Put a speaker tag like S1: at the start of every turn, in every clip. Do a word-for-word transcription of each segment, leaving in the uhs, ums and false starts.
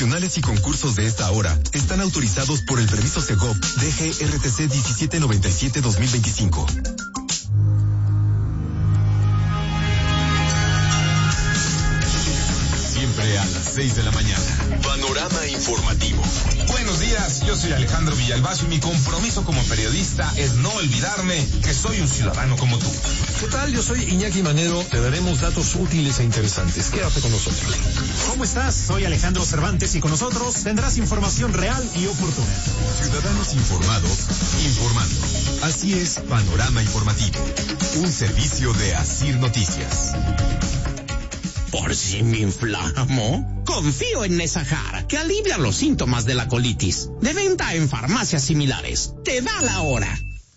S1: promocionales y concursos de esta hora están autorizados por el permiso Segov D G R T C diecisiete noventa y siete dos mil veinticinco. Siempre a las seis de la mañana. Panorama informativo.
S2: Buenos días, yo soy Alejandro Villalbazo y mi compromiso como periodista es no olvidarme que soy un ciudadano como tú.
S3: ¿Qué tal? Yo soy Iñaki Manero. Te daremos datos útiles e interesantes. Quédate con nosotros.
S4: ¿Cómo estás? Soy Alejandro Cervantes y con nosotros tendrás información real y oportuna.
S1: Ciudadanos informados, informando. Así es Panorama Informativo. Un servicio de Asir Noticias.
S5: ¿Por si me inflamo? Confío en Nesajar, que alivia los síntomas de la colitis. De venta en farmacias similares. Te da la hora.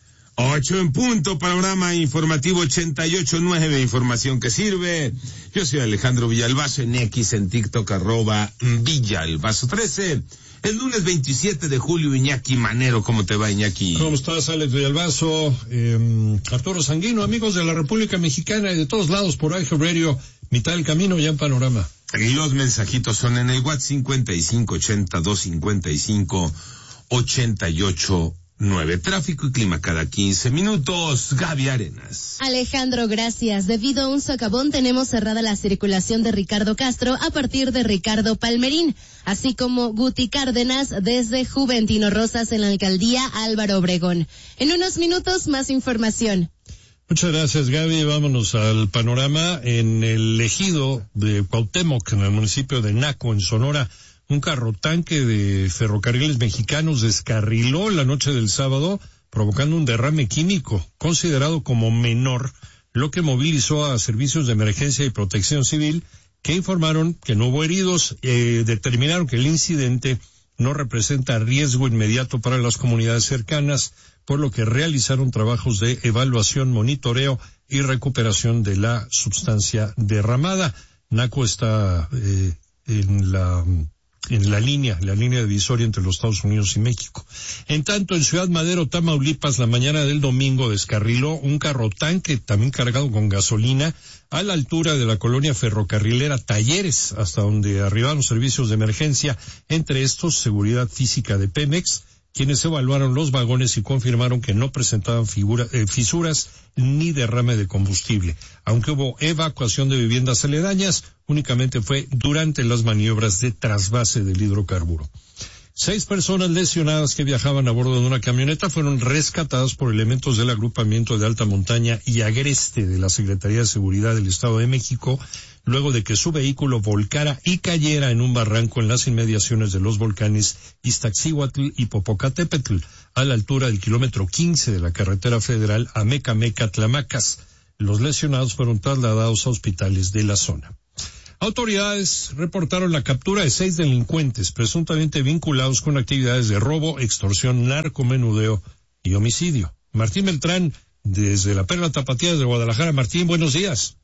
S6: Ocho en punto, Panorama Informativo ochenta y ocho nueve, información que sirve. Yo soy Alejandro Villalbazo, en X, en TikTok, arroba Villalbazo trece. El lunes veintisiete de julio, Iñaki Manero. ¿Cómo te va, Iñaki?
S3: ¿Cómo estás, Alex Villalbazo? Eh, Arturo Sanguino, amigos de la República Mexicana y de todos lados por I G Radio, mitad del camino ya en Panorama.
S6: Y los mensajitos son en el WhatsApp cincuenta y cinco ochenta dos cincuenta y cinco ochenta y ocho nueve. Tráfico y clima cada quince minutos. Gaby Arenas.
S7: Alejandro, gracias. Debido a un socavón tenemos cerrada la circulación de Ricardo Castro a partir de Ricardo Palmerín, así como Guti Cárdenas desde Juventino Rosas en la alcaldía Álvaro Obregón. En unos minutos más información.
S3: Muchas gracias, Gaby. Vámonos al panorama. En el ejido de Cuauhtémoc, en el municipio de Naco, en Sonora, un carro tanque de Ferrocarriles Mexicanos descarriló la noche del sábado, provocando un derrame químico considerado como menor, lo que movilizó a servicios de emergencia y protección civil, que informaron que no hubo heridos. Eh, determinaron que el incidente no representa riesgo inmediato para las comunidades cercanas, por lo que realizaron trabajos de evaluación, monitoreo y recuperación de la sustancia derramada. Naco está eh, en la en la línea, la línea divisoria entre los Estados Unidos y México. En tanto, en Ciudad Madero, Tamaulipas, la mañana del domingo descarriló un carro tanque, también cargado con gasolina, a la altura de la colonia ferrocarrilera Talleres, hasta donde arribaron servicios de emergencia, entre estos Seguridad Física de Pemex, quienes evaluaron los vagones y confirmaron que no presentaban figura, eh, fisuras ni derrame de combustible. Aunque hubo evacuación de viviendas aledañas, únicamente fue durante las maniobras de trasvase del hidrocarburo. Seis personas lesionadas que viajaban a bordo de una camioneta fueron rescatadas por elementos del agrupamiento de alta montaña y agreste de la Secretaría de Seguridad del Estado de México, luego de que su vehículo volcara y cayera en un barranco en las inmediaciones de los volcanes Iztaccíhuatl y Popocatépetl, a la altura del kilómetro quince de la carretera federal Amecameca-Tlamacas. Los lesionados fueron trasladados a hospitales de la zona. Autoridades reportaron la captura de seis delincuentes presuntamente vinculados con actividades de robo, extorsión, narcomenudeo y homicidio. Martín Beltrán, desde la Perla Tapatía de Guadalajara. Martín, buenos días.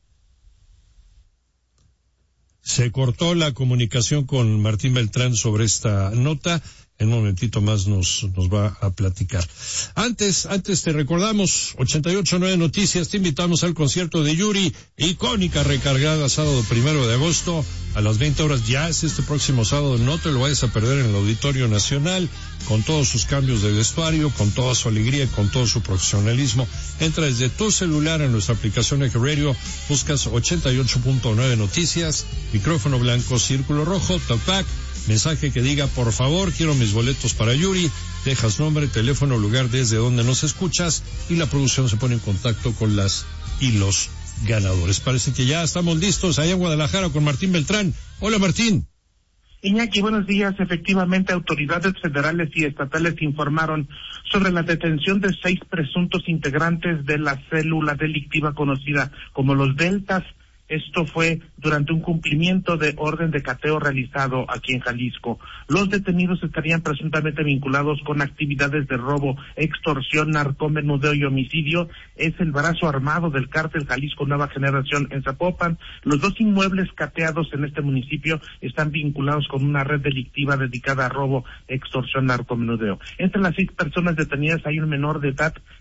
S3: Se cortó la comunicación con Martín Beltrán sobre esta nota. En un momentito más nos, nos va a platicar. Antes, antes te recordamos, ochenta y ocho nueve Noticias, te invitamos al concierto de Yuri, icónica recargada, sábado primero de agosto, a las veinte horas, ya es este próximo sábado, no te lo vayas a perder en el Auditorio Nacional, con todos sus cambios de vestuario, con toda su alegría y con todo su profesionalismo. Entra desde tu celular en nuestra aplicación Eje Radio, buscas ochenta y ocho punto nueve Noticias, micrófono blanco, círculo rojo, tac, mensaje que diga, por favor, quiero mis boletos para Yuri, dejas nombre, teléfono, lugar desde donde nos escuchas y la producción se pone en contacto con las y los ganadores. Parece que ya estamos listos allá en Guadalajara con Martín Beltrán. Hola, Martín.
S8: Iñaki, buenos días. Efectivamente, autoridades federales y estatales informaron sobre la detención de seis presuntos integrantes de la célula delictiva conocida como los Deltas. Esto fue durante un cumplimiento de orden de cateo realizado aquí en Jalisco. Los detenidos estarían presuntamente vinculados con actividades de robo, extorsión, narcomenudeo y homicidio. Es el brazo armado del cártel Jalisco Nueva Generación en Zapopan. Los dos inmuebles cateados en este municipio están vinculados con una red delictiva dedicada a robo, extorsión, narcomenudeo. Entre las seis personas detenidas hay un menor de edad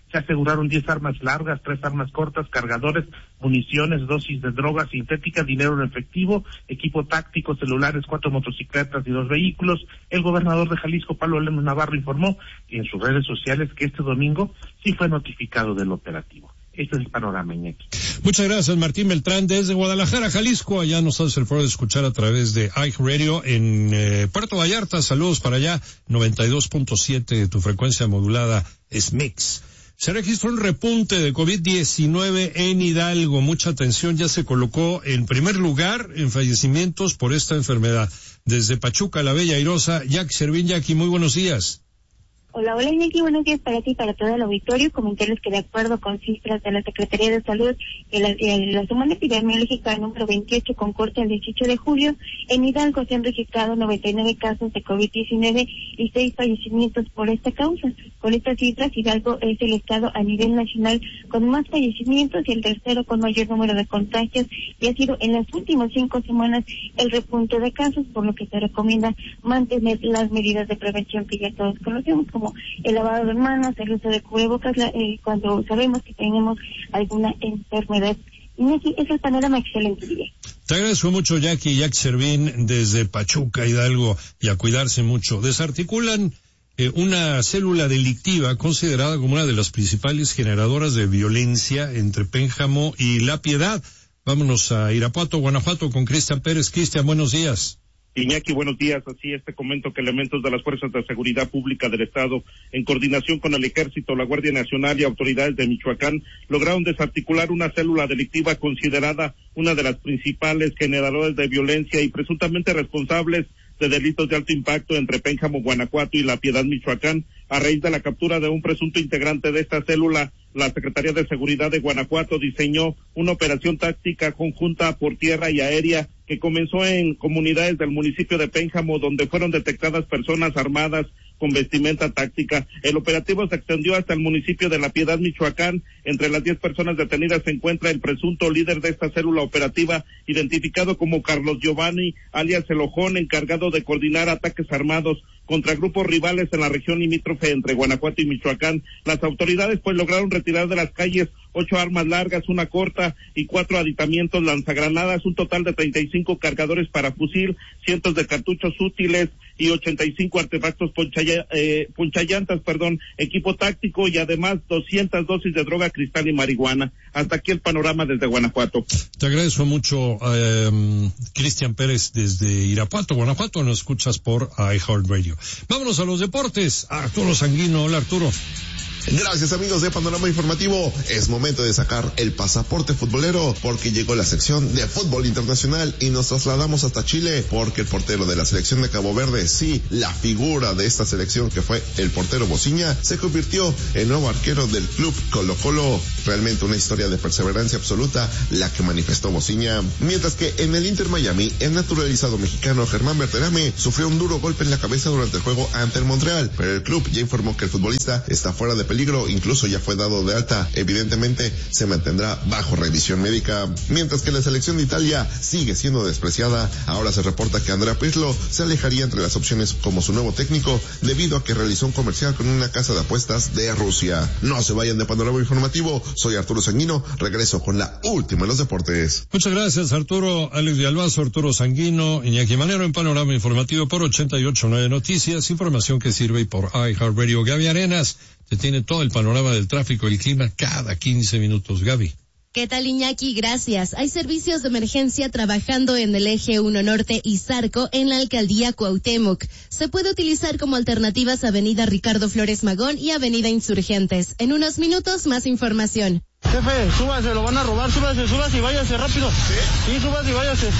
S8: Se aseguraron diez armas largas, tres armas cortas, cargadores, municiones, dosis de droga sintética, dinero en efectivo, equipo táctico, celulares, cuatro motocicletas y dos vehículos. El gobernador de Jalisco, Pablo Lemos Navarro, informó en sus redes sociales que este domingo sí fue notificado del operativo. Este es el panorama, Iñaki.
S3: Muchas gracias, Martín Beltrán, desde Guadalajara, Jalisco. Allá nos hace el favor de escuchar a través de iHeartRadio en eh, Puerto Vallarta. Saludos para allá, noventa y dos punto siete de tu frecuencia modulada es Mix. Se registró un repunte de COVID diecinueve en Hidalgo. Mucha atención, ya se colocó en primer lugar en fallecimientos por esta enfermedad. Desde Pachuca, la Bella Airosa, Jackie Servín. Jackie, muy buenos días.
S9: Hola, hola Iñaki, buenos días para ti y para todo el auditorio. Comentarles que de acuerdo con cifras de la Secretaría de Salud, en la, en la semana epidemiológica número veintiocho con corte al dieciocho de julio, en Hidalgo se han registrado noventa y nueve casos de COVID diecinueve y seis fallecimientos por esta causa. Con estas cifras, Hidalgo es el estado a nivel nacional con más fallecimientos y el tercero con mayor número de contagios, y ha sido en las últimas cinco semanas el repunte de casos, por lo que se recomienda mantener las medidas de prevención que ya todos conocemos, como el lavado de manos, el uso de cubrebocas, la, eh, cuando sabemos que tenemos alguna enfermedad. Y aquí es el panorama excelente día.
S3: Te agradezco mucho, Jackie, Jackie Servín, desde Pachuca, Hidalgo, y a cuidarse mucho. Desarticulan eh, una célula delictiva considerada como una de las principales generadoras de violencia entre Pénjamo y La Piedad. Vámonos a Irapuato, Guanajuato, con Cristian Pérez. Cristian, buenos días.
S10: Iñaki, buenos días. Así es, te comento que elementos de las Fuerzas de Seguridad Pública del Estado, en coordinación con el Ejército, la Guardia Nacional y autoridades de Michoacán, lograron desarticular una célula delictiva considerada una de las principales generadoras de violencia y presuntamente responsables de delitos de alto impacto entre Pénjamo, Guanajuato y La Piedad, Michoacán. A raíz de la captura de un presunto integrante de esta célula, la Secretaría de Seguridad de Guanajuato diseñó una operación táctica conjunta por tierra y aérea que comenzó en comunidades del municipio de Pénjamo, donde fueron detectadas personas armadas con vestimenta táctica. El operativo se extendió hasta el municipio de La Piedad, Michoacán. Entre las diez personas detenidas se encuentra el presunto líder de esta célula operativa, identificado como Carlos Giovanni, alias El Ojón, encargado de coordinar ataques armados contra grupos rivales en la región limítrofe entre Guanajuato y Michoacán. Las autoridades pues lograron retirar de las calles ocho armas largas, una corta y cuatro aditamientos lanzagranadas, un total de treinta y cinco cargadores para fusil, cientos de cartuchos útiles y ochenta y cinco artefactos ponchaya, eh, ponchallantas, perdón, equipo táctico y además doscientas dosis de droga cristal y marihuana. Hasta aquí el panorama desde Guanajuato.
S3: Te agradezco mucho, eh, Cristian Pérez, desde Irapuato, Guanajuato. Nos escuchas por iHeartRadio. Vámonos a los deportes. Arturo Sanguino. Hola, Arturo.
S11: Gracias, amigos de Panorama Informativo. Es momento de sacar el pasaporte futbolero porque llegó la sección de fútbol internacional y nos trasladamos hasta Chile porque el portero de la selección de Cabo Verde, sí, la figura de esta selección que fue el portero Bociña, se convirtió en nuevo arquero del club Colo Colo. Realmente una historia de perseverancia absoluta la que manifestó Bociña. Mientras que en el Inter Miami, el naturalizado mexicano Germán Berterame sufrió un duro golpe en la cabeza durante el juego ante el Montreal, pero el club ya informó que el futbolista está fuera de peligro, incluso ya fue dado de alta. Evidentemente se mantendrá bajo revisión médica. Mientras que la selección de Italia sigue siendo despreciada, ahora se reporta que Andrea Pirlo se alejaría entre las opciones como su nuevo técnico debido a que realizó un comercial con una casa de apuestas de Rusia. No se vayan de Panorama Informativo, soy Arturo Sanguino, regreso con la última de los deportes.
S3: Muchas gracias, Arturo. Alex de Albazo, Arturo Sanguino, Iñaki Manero en Panorama Informativo por ochenta y ocho punto nueve Noticias, información que sirve, y por iHeartRadio. Gaby Arenas te tiene todo el panorama del tráfico y el clima cada quince minutos. Gaby.
S7: ¿Qué tal, Iñaki? Gracias. Hay servicios de emergencia trabajando en el eje uno Norte y Zarco en la alcaldía Cuauhtémoc. Se puede utilizar como alternativas Avenida Ricardo Flores Magón y Avenida Insurgentes. En unos minutos, más información.
S12: Jefe, súbase, lo van a robar, súbase, súbase y váyase rápido. Sí, sí, súbase y váyase.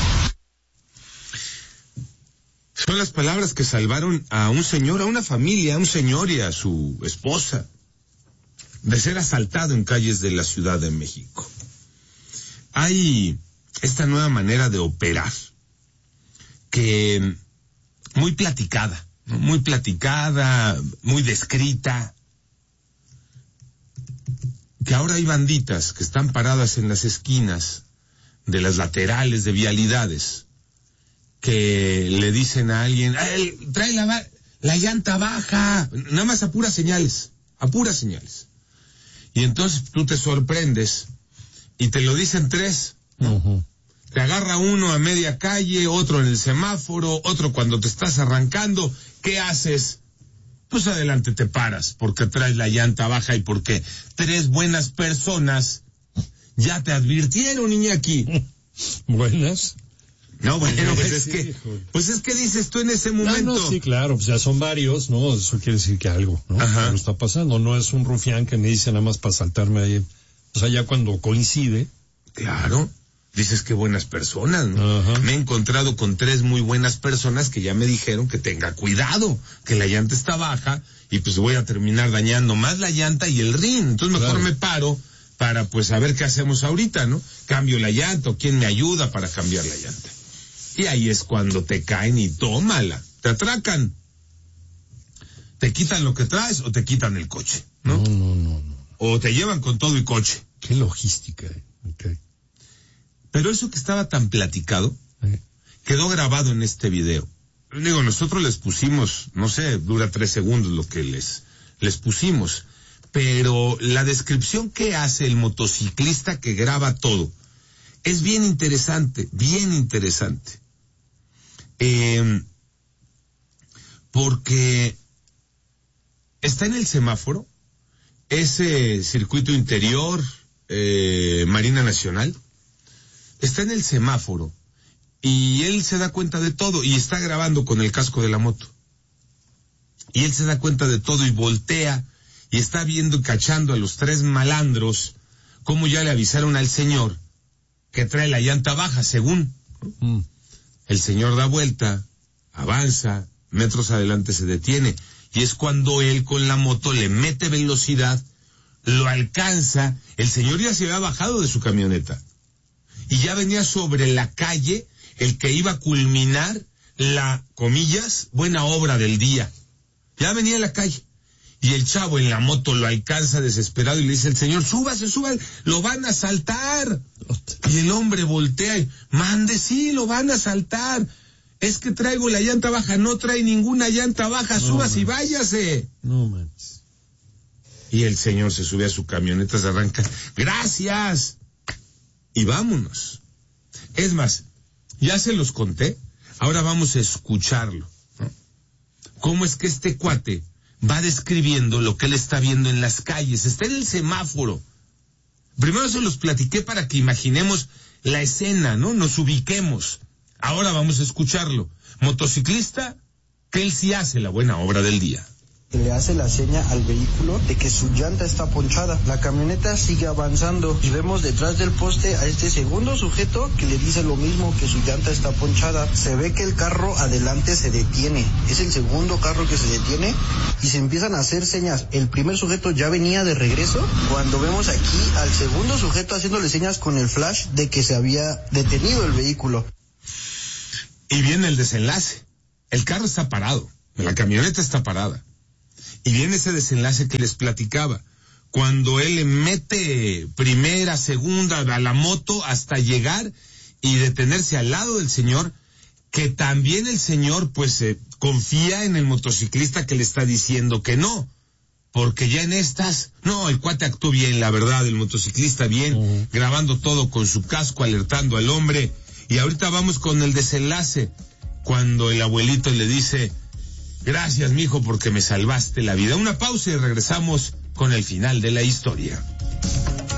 S6: Son las palabras que salvaron a un señor, a una familia, a un señor y a su esposa de ser asaltado en calles de la Ciudad de México. Hay esta nueva manera de operar que muy platicada, ¿no? muy platicada, muy descrita, que ahora hay banditas que están paradas en las esquinas de las laterales de vialidades, que le dicen a alguien, trae la, la llanta baja, nada más a puras señales, a puras señales. y entonces tú te sorprendes y te lo dicen tres, ¿no? Uh-huh. Te agarra uno a media calle, otro en el semáforo, otro cuando te estás arrancando. ¿Qué haces? Pues adelante te paras porque traes la llanta baja y porque tres buenas personas ya te advirtieron, Iñaki.
S3: ¿Buenas?
S6: No, bueno, pues es que, pues es que dices tú en ese momento.
S3: No, no, sí, claro, pues ya son varios, ¿no? Eso quiere decir que algo, ¿no?
S6: Ajá.
S3: Algo está pasando, no es un rufián que me dice nada más para saltarme ahí. O sea, ya cuando coincide.
S6: Claro, dices que buenas personas, ¿no? Ajá. Me he encontrado con tres muy buenas personas que ya me dijeron que tenga cuidado, que la llanta está baja y pues voy a terminar dañando más la llanta y el rin. Entonces mejor claro. me paro para pues saber qué hacemos ahorita, ¿no? Cambio la llanta o quién me ayuda para cambiar la llanta. Y ahí es cuando te caen y tómala, te atracan. Te quitan lo que traes o te quitan el coche, ¿no?
S3: No, no, no, no.
S6: O te llevan con todo y coche.
S3: Qué logística, eh. Okay.
S6: Pero eso que estaba tan platicado, eh. quedó grabado en este video. Digo, nosotros les pusimos, no sé, dura tres segundos lo que les, les pusimos. Pero la descripción que hace el motociclista que graba todo es bien interesante, bien interesante. Eh, porque está en el semáforo, ese circuito interior, eh, Marina Nacional, está en el semáforo y él se da cuenta de todo y está grabando con el casco de la moto. Y él se da cuenta de todo y voltea y está viendo y cachando a los tres malandros, como ya le avisaron al señor que trae la llanta baja, según. Mm. El señor da vuelta, avanza, metros adelante se detiene, y es cuando él con la moto le mete velocidad, lo alcanza, el señor ya se había bajado de su camioneta, y ya venía sobre la calle el que iba a culminar la, comillas, buena obra del día. Ya venía en la calle. Y el chavo en la moto lo alcanza desesperado y le dice al señor, súbase, súbase, lo van a asaltar. Y el hombre voltea y, mande, sí, lo van a asaltar. Es que traigo la llanta baja, no trae ninguna llanta baja, no, súbase man. Y váyase.
S3: No manches.
S6: Y el señor se sube a su camioneta, se arranca, gracias. Y vámonos. Es más, ya se los conté, ahora vamos a escucharlo, ¿no? ¿Cómo es que este cuate va describiendo lo que él está viendo en las calles? Está en el semáforo. Primero se los platiqué para que imaginemos la escena, ¿no? Nos ubiquemos. Ahora vamos a escucharlo. Motociclista, que él sí hace la buena obra del día.
S13: Le hace la seña al vehículo de que su llanta está ponchada. La camioneta sigue avanzando y vemos detrás del poste a este segundo sujeto que le dice lo mismo, que su llanta está ponchada. Se ve que el carro adelante se detiene. Es el segundo carro que se detiene y se empiezan a hacer señas. El primer sujeto ya venía de regreso cuando vemos aquí al segundo sujeto haciéndole señas con el flash de que se había detenido el vehículo.
S6: Y viene el desenlace. El carro está parado, la camioneta está parada. Y viene ese desenlace que les platicaba, cuando él le mete primera, segunda a la moto hasta llegar y detenerse al lado del señor, que también el señor pues eh, confía en el motociclista que le está diciendo que no, porque ya en estas, no, el cuate actuó bien, la verdad, el motociclista bien, uh-huh. grabando todo con su casco, alertando al hombre. Y ahorita vamos con el desenlace, cuando el abuelito le dice, gracias, mijo, porque me salvaste la vida. Una pausa y regresamos con el final de la historia.